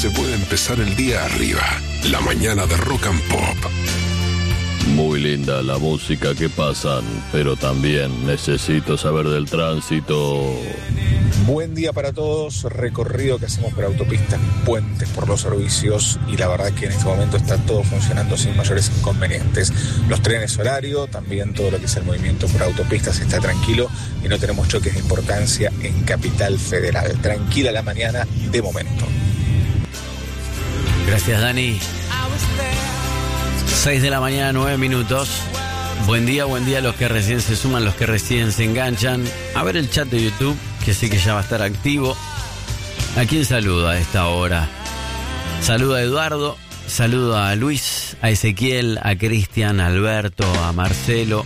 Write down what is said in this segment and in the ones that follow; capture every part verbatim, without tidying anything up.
se puede empezar el día arriba. La mañana de Rock and Pop. Muy linda la música que pasan, pero también necesito saber del tránsito. Buen día para todos, recorrido que hacemos por autopistas, puentes, por los servicios, y la verdad que en este momento está todo funcionando sin mayores inconvenientes. Los trenes horario, también todo lo que es el movimiento por autopistas está tranquilo y no tenemos choques de importancia en Capital Federal. Tranquila la mañana de momento. Gracias, Dani. seis de la mañana, nueve minutos. Buen día, buen día a los que recién se suman, los que recién se enganchan. A ver el chat de YouTube, que sé que ya va a estar activo. ¿A quién saluda a esta hora? Saluda a Eduardo, saluda a Luis, a Ezequiel, a Cristian, a Alberto, a Marcelo,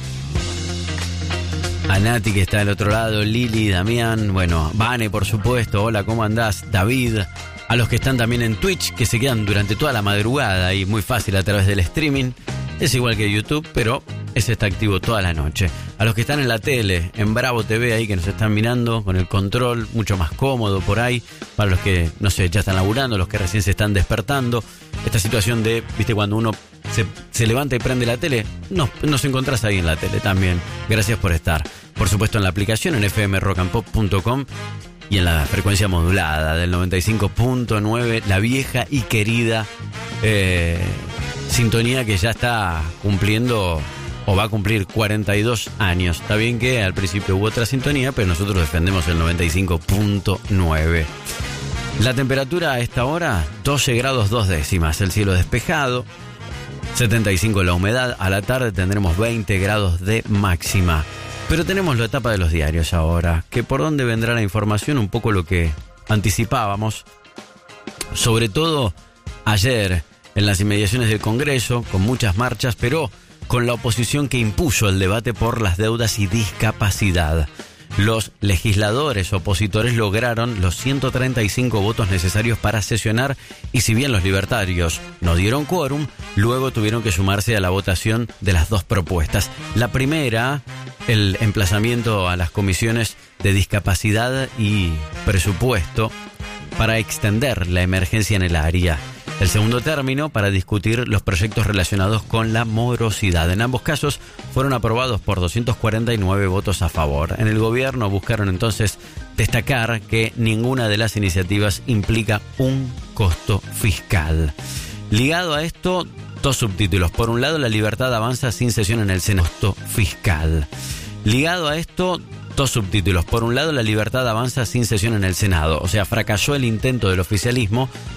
a Nati que está del otro lado, Lili, Damián, bueno, Vane por supuesto, hola, ¿cómo andás? David, a los que están también en Twitch, que se quedan durante toda la madrugada y muy fácil a través del streaming. Es igual que YouTube, pero ese está activo toda la noche. A los que están en la tele, en Bravo T V ahí, que nos están mirando con el control, mucho más cómodo por ahí. Para los que, no sé, ya están laburando, los que recién se están despertando. Esta situación de, viste, cuando uno se, se levanta y prende la tele, no, nos encontrás ahí en la tele también. Gracias por estar. Por supuesto en la aplicación, en f m rock and pop punto com y en la frecuencia modulada del noventa y cinco punto nueve, la vieja y querida eh, sintonía que ya está cumpliendo o va a cumplir cuarenta y dos años. Está bien que al principio hubo otra sintonía, pero nosotros defendemos el noventa y cinco punto nueve. La temperatura a esta hora, doce grados dos décimas, el cielo despejado, setenta y cinco la humedad. A la tarde tendremos veinte grados de máxima. Pero tenemos la etapa de los diarios ahora, que por dónde vendrá la información, un poco lo que anticipábamos. Sobre todo ayer, en las inmediaciones del Congreso, con muchas marchas, pero con la oposición que impuso el debate por las deudas y discapacidad. Los legisladores opositores lograron los ciento treinta y cinco votos necesarios para sesionar y si bien los libertarios no dieron quórum, luego tuvieron que sumarse a la votación de las dos propuestas. La primera, el emplazamiento a las comisiones de discapacidad y presupuesto para extender la emergencia en el área. El segundo término para discutir los proyectos relacionados con la morosidad. En ambos casos fueron aprobados por doscientos cuarenta y nueve votos a favor. En el gobierno buscaron entonces destacar que ninguna de las iniciativas implica un costo fiscal. Ligado a esto, dos subtítulos. Por un lado, la libertad avanza sin sesión en el Senado. Costo fiscal. Ligado a esto, dos subtítulos. Por un lado, la libertad avanza sin sesión en el Senado. O sea, fracasó el intento del oficialismo